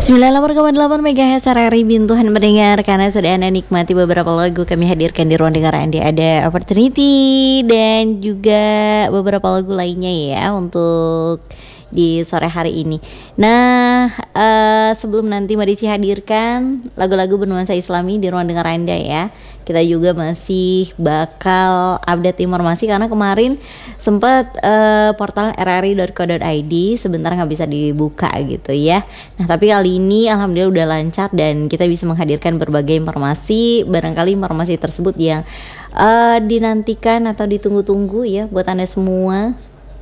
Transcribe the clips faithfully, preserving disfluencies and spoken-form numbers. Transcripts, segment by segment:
sembilan puluh delapan koma delapan megahertz R R I Bintuhan mendengar, karena sudah Anda nikmati beberapa lagu kami hadirkan di ruang dengar Anda. Ada Opportunity dan juga beberapa lagu lainnya ya untuk di sore hari ini. Nah, uh, sebelum nanti Marici hadirkan lagu-lagu bernuansa Islami di ruang dengar Anda ya, kita juga masih bakal update informasi karena kemarin sempat uh, portal r r i dot co dot i d sebentar nggak bisa dibuka gitu ya. Nah, tapi kali ini alhamdulillah udah lancar dan kita bisa menghadirkan berbagai informasi. Barangkali informasi tersebut yang uh, dinantikan atau ditunggu-tunggu ya buat Anda semua.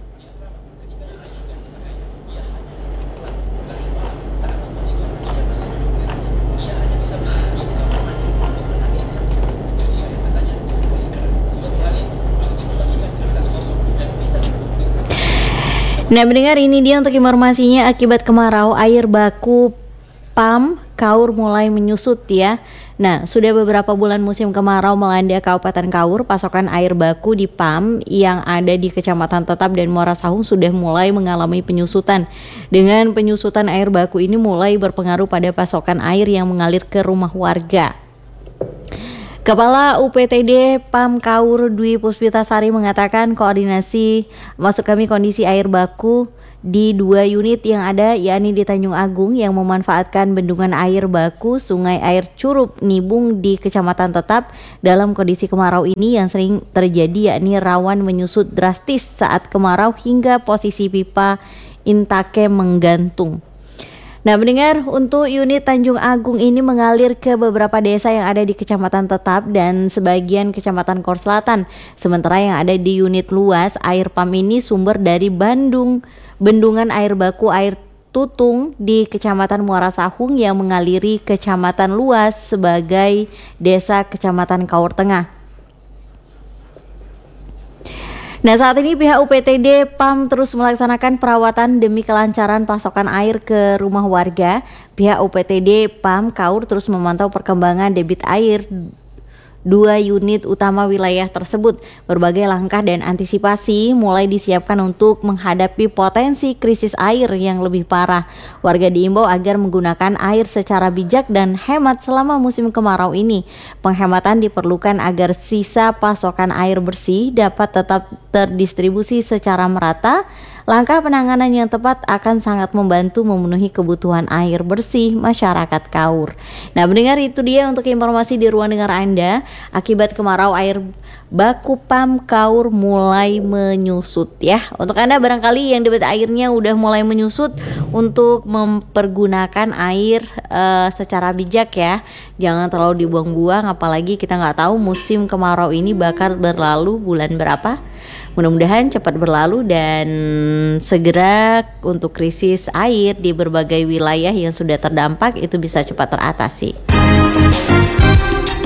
Nah, mendengar ini dia untuk informasinya, akibat kemarau air baku P A M Kaur mulai menyusut ya. Nah, sudah beberapa bulan musim kemarau melanda Kabupaten Kaur, pasokan air baku di P A M yang ada di Kecamatan Tetap dan Muara Sahung sudah mulai mengalami penyusutan. Dengan penyusutan air baku ini mulai berpengaruh pada pasokan air yang mengalir ke rumah warga. Kepala U P T D P A M Kaur Dwi Puspitasari mengatakan koordinasi maksud kami kondisi air baku di dua unit yang ada, yakni di Tanjung Agung yang memanfaatkan bendungan air baku Sungai Air Curup Nibung di Kecamatan Tetap dalam kondisi kemarau ini yang sering terjadi, yakni rawan menyusut drastis saat kemarau hingga posisi pipa intake menggantung. Nah, mendengar untuk unit Tanjung Agung ini mengalir ke beberapa desa yang ada di Kecamatan Tetap dan sebagian Kecamatan Kaur Selatan. Sementara yang ada di unit luas air P A M ini sumber dari Bandung, bendungan air baku air Tutung di Kecamatan Muara Sahung yang mengaliri Kecamatan luas sebagai desa Kecamatan Kaur Tengah. Nah, saat ini pihak U P T D P A M terus melaksanakan perawatan demi kelancaran pasokan air ke rumah warga. Pihak U P T D P A M Kaur terus memantau perkembangan debit air dua unit utama wilayah tersebut. Berbagai langkah dan antisipasi mulai disiapkan untuk menghadapi potensi krisis air yang lebih parah. Warga diimbau agar menggunakan air secara bijak dan hemat selama musim kemarau ini. Penghematan diperlukan agar sisa pasokan air bersih dapat tetap terdistribusi secara merata. Langkah penanganan yang tepat akan sangat membantu memenuhi kebutuhan air bersih masyarakat Kaur. Nah, mendengar itu dia untuk informasi di ruang dengar Anda. Akibat kemarau air baku P A M Kaur mulai menyusut ya. Untuk Anda barangkali yang debit airnya udah mulai menyusut, untuk mempergunakan air uh, secara bijak ya. Jangan terlalu dibuang-buang, apalagi kita nggak tahu musim kemarau ini bakal berlalu bulan berapa. Mudah-mudahan cepat berlalu dan segera untuk krisis air di berbagai wilayah yang sudah terdampak itu bisa cepat teratasi.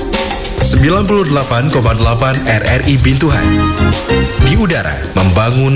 sembilan puluh delapan koma delapan R R I Bintuhan di udara membangun